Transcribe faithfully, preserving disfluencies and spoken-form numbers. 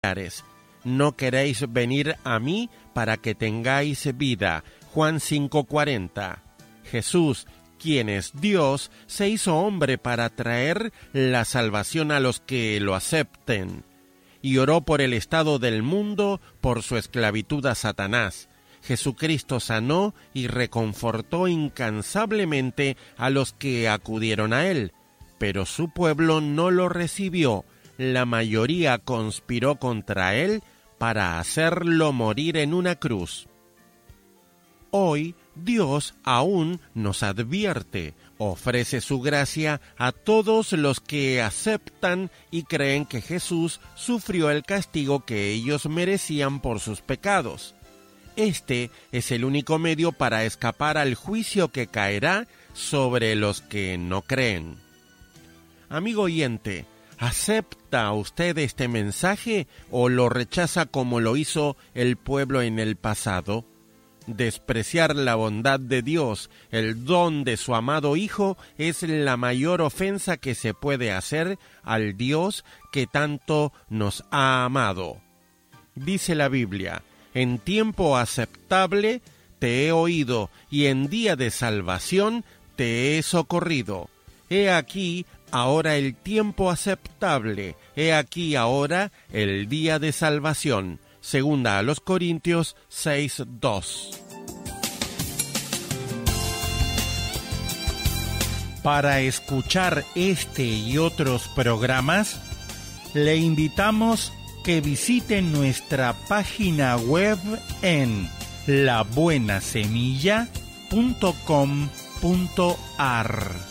No queréis venir a mí para que tengáis vida. Juan cinco cuarenta. Jesús, quien es Dios, se hizo hombre para traer la salvación a los que lo acepten, y oró por el estado del mundo, por su esclavitud a Satanás. Jesucristo sanó y reconfortó incansablemente a los que acudieron a él, pero su pueblo no lo recibió. La mayoría conspiró contra él para hacerlo morir en una cruz. Hoy Dios aún nos advierte, ofrece su gracia a todos los que aceptan y creen que Jesús sufrió el castigo que ellos merecían por sus pecados. Este es el único medio para escapar al juicio que caerá sobre los que no creen. Amigo oyente, ¿acepta usted este mensaje o lo rechaza como lo hizo el pueblo en el pasado? Despreciar la bondad de Dios, el don de su amado Hijo, es la mayor ofensa que se puede hacer al Dios que tanto nos ha amado. Dice la Biblia: en tiempo aceptable te he oído, y en día de salvación te he socorrido. He aquí ahora el tiempo aceptable, he aquí ahora el día de salvación. Segunda a los Corintios seis dos. Para escuchar este y otros programas, le invitamos que visiten nuestra página web en la buena semilla punto com punto a r.